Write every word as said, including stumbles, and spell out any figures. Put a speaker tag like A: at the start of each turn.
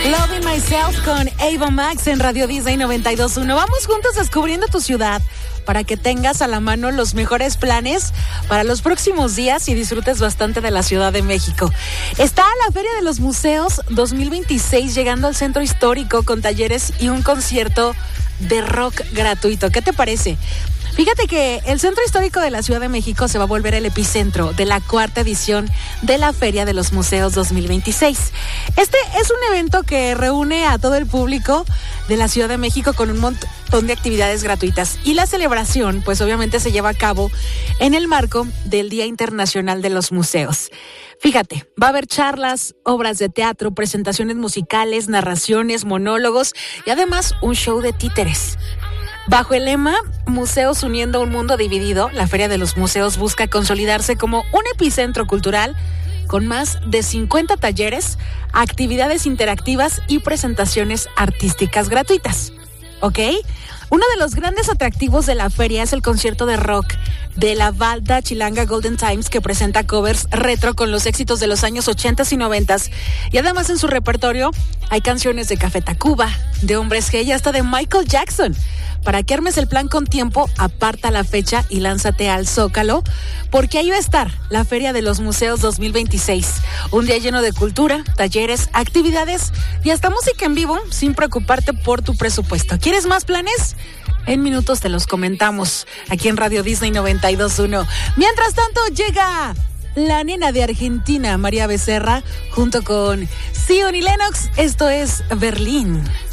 A: Loving Myself con Ava Max en Radio Disney noventa y dos punto uno. Vamos juntos descubriendo tu ciudad para que tengas a la mano los mejores planes para los próximos días y disfrutes bastante de la Ciudad de México. Está la Feria de los Museos dos mil veintiséis llegando al centro histórico con talleres y un concierto de rock gratuito. ¿Qué te parece? Fíjate que el Centro Histórico de la Ciudad de México se va a volver el epicentro de la cuarta edición de la Feria de los Museos dos mil veintiséis. Este es un evento que reúne a todo el público de la Ciudad de México con un montón de actividades gratuitas. Y la celebración, pues obviamente se lleva a cabo en el marco del Día Internacional de los Museos. Fíjate, va a haber charlas, obras de teatro, presentaciones musicales, narraciones, monólogos y además un show de títeres. Bajo el lema Museos uniendo un mundo dividido, la Feria de los Museos busca consolidarse como un epicentro cultural con más de cincuenta talleres, actividades interactivas y presentaciones artísticas gratuitas. ¿Ok? Uno de los grandes atractivos de la feria es el concierto de rock de la banda chilanga Golden Times, que presenta covers retro con los éxitos de los años ochenta y noventa. Y además en su repertorio hay canciones de Café Tacuba, de Hombres G y hasta de Michael Jackson. Para que armes el plan con tiempo, aparta la fecha y lánzate al Zócalo, porque ahí va a estar la Feria de los Museos dos mil veintiséis. Un día lleno de cultura, talleres, actividades y hasta música en vivo, sin preocuparte por tu presupuesto. ¿Quieres más planes? En minutos te los comentamos aquí en Radio Disney noventa y dos punto uno. Mientras tanto, llega la nena de Argentina, María Becerra, junto con Zion y Lennox. Esto es Berlín.